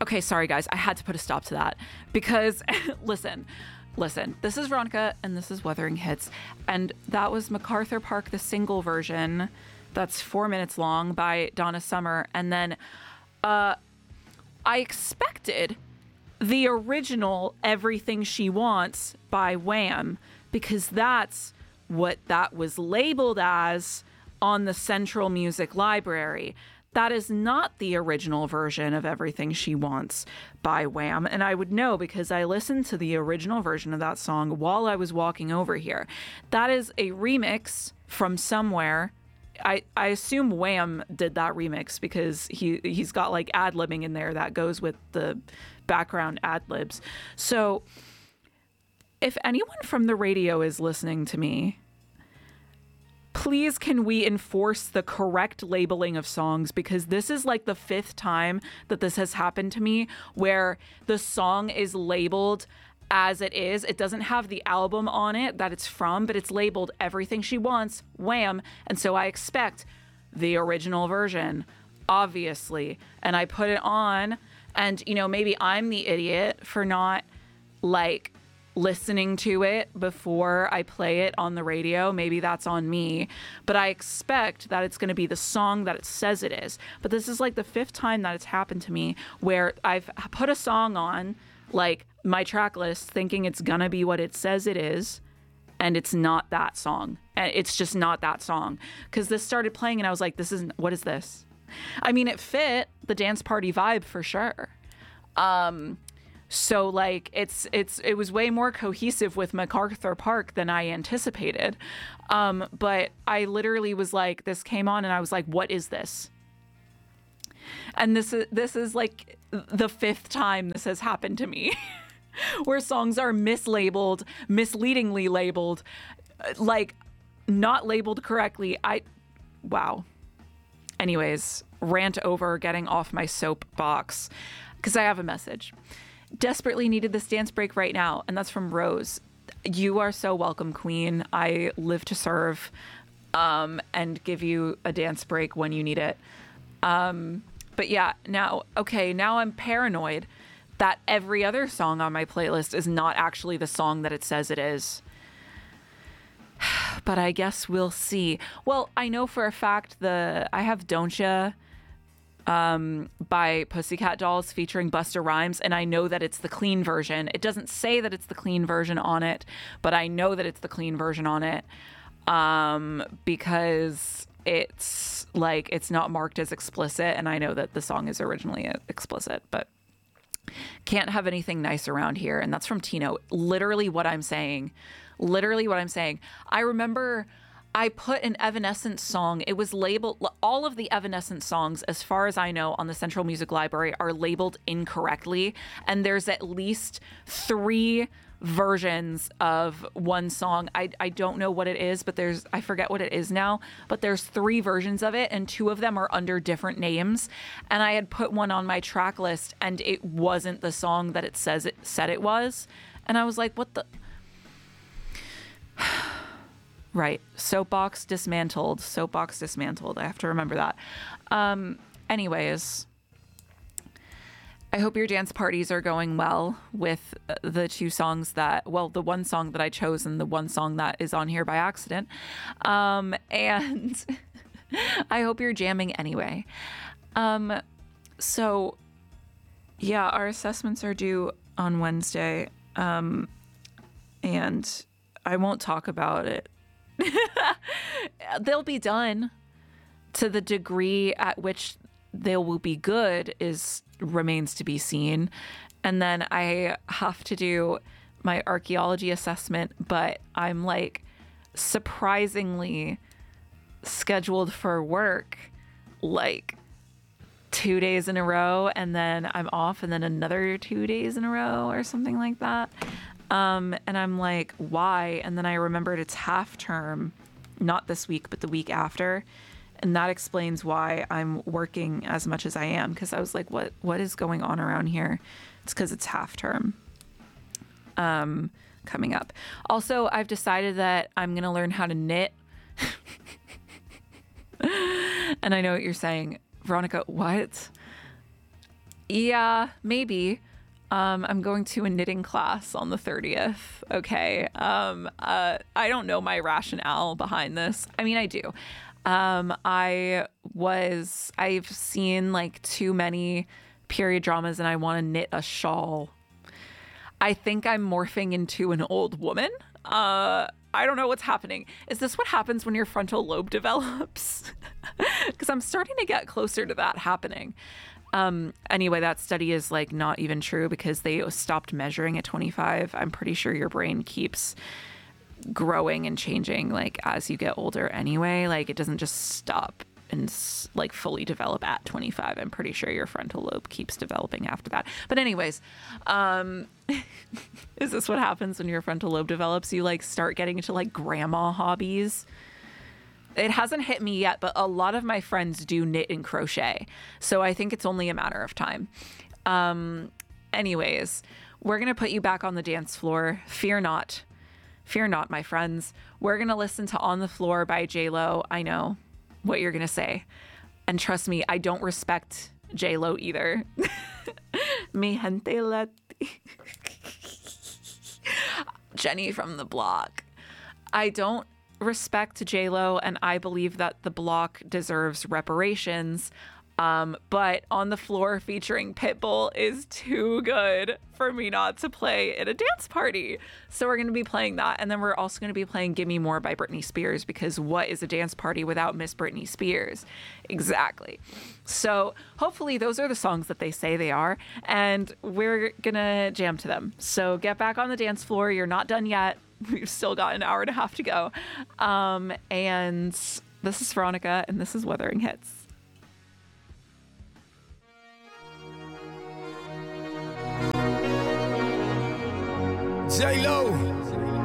Okay, sorry guys, I had to put a stop to that because listen, this is Veronica and this is Wuthering Hits, and that was MacArthur Park, the single version that's 4 minutes long by Donna Summer. And then I expected the original Everything She Wants by Wham, because that's what that was labeled as on the Central Music Library. That is not the original version of Everything She Wants by Wham. And I would know because I listened to the original version of that song while I was walking over here. That is a remix from somewhere. I assume Wham did that remix because he's got like ad-libbing in there that goes with the background ad-libs. So if anyone from the radio is listening to me, please can we enforce the correct labeling of songs, because this is like the 5th time that this has happened to me where the song is labeled as it is. It doesn't have the album on it that it's from, but it's labeled Everything She Wants, Wham. And so I expect the original version, obviously. And I put it on, and, you know, maybe I'm the idiot for not like listening to it before I play it on the radio. Maybe that's on me, but I expect that it's going to be the song that it says it is. But this is like the 5th time that it's happened to me where I've put a song on like my track list thinking it's going to be what it says it is, and it's not that song. And it's just not that song, because this started playing and I was like, what is this? I mean, it fit the dance party vibe for sure. So like it was way more cohesive with MacArthur Park than I anticipated. But I literally was like, this came on and I was like, what is this? And this is like the 5th time this has happened to me where songs are mislabeled, misleadingly labeled, like not labeled correctly. Wow. Anyways, rant over, getting off my soapbox, because I have a message. Desperately needed this dance break right now, and that's from Rose. You are so welcome, Queen. I live to serve, and give you a dance break when you need it. But yeah, now I'm paranoid that every other song on my playlist is not actually the song that it says it is. But I guess we'll see. Well, I know for a fact I have Don't Ya by Pussycat Dolls featuring Busta Rhymes, and I know that it's the clean version. It doesn't say that it's the clean version on it, but I know that it's the clean version on it, because it's like it's not marked as explicit, and I know that the song is originally explicit. But can't have anything nice around here, and that's from Tino. Literally what I'm saying. I remember I put an Evanescence song. It was labeled, all of the Evanescence songs, as far as I know, on the Central Music Library are labeled incorrectly. And there's at least 3 versions of one song. I don't know what it is, but I forget what it is now, but there's 3 versions of it, and 2 of them are under different names. And I had put one on my track list, and it wasn't the song that it said it was. And I was like, what the... Right. Soapbox dismantled. I have to remember that. Anyways, I hope your dance parties are going well with the 2 songs the one song that I chose and the one song that is on here by accident. And I hope you're jamming anyway. So yeah, our assessments are due on Wednesday. And I won't talk about it. They'll be done. To the degree at which they will be good remains to be seen. And then I have to do my archaeology assessment, but I'm like surprisingly scheduled for work like 2 days in a row, and then I'm off, and then another 2 days in a row or something like that. And I'm like, why? And then I remembered it's half term, not this week, but the week after. And that explains why I'm working as much as I am. Because I was like, what is going on around here? It's because it's half term coming up. Also, I've decided that I'm going to learn how to knit. And I know what you're saying, Veronica, what? Yeah, maybe. I'm going to a knitting class on the 30th. Okay. I don't know my rationale behind this. I mean, I do. I've seen like too many period dramas and I want to knit a shawl. I think I'm morphing into an old woman. I don't know what's happening. Is this what happens when your frontal lobe develops? Because I'm starting to get closer to that happening. Anyway, that study is like not even true because they stopped measuring at 25. I'm pretty sure your brain keeps growing and changing like as you get older anyway. Like it doesn't just stop and like fully develop at 25. I'm pretty sure your frontal lobe keeps developing after that. But anyways, is this what happens when your frontal lobe develops? You like start getting into like grandma hobbies. It hasn't hit me yet, but a lot of my friends do knit and crochet. So I think it's only a matter of time. Anyways, we're going to put you back on the dance floor. Fear not. Fear not, my friends. We're going to listen to On the Floor by J-Lo. I know what you're going to say. And trust me, I don't respect J-Lo either. Mi gente lati. Jenny from the block. I don't respect J-Lo, and I believe that the block deserves reparations. But On the Floor featuring Pitbull is too good for me not to play at a dance party. So we're going to be playing that. And then we're also going to be playing Gimme More by Britney Spears, because what is a dance party without Miss Britney Spears? Exactly. So hopefully those are the songs that they say they are, and we're going to jam to them. So get back on the dance floor. You're not done yet. We've still got an hour and a half to go. And this is Veronica, and this is Wuthering Hits. J-Lo,